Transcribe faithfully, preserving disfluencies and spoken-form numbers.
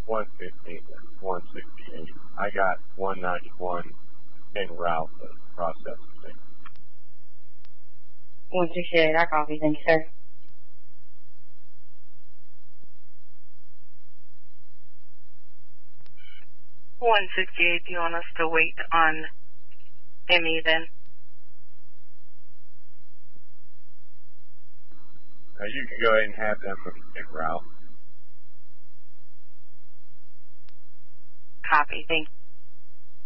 one fifteen, one sixty-eight. I got one ninety-one en route to processing. one sixty-eight, I copy. Thank you, sir. one sixty-eight, do you want us to wait on M E then? Uh, you can go ahead and have them en route. Copy, thank you.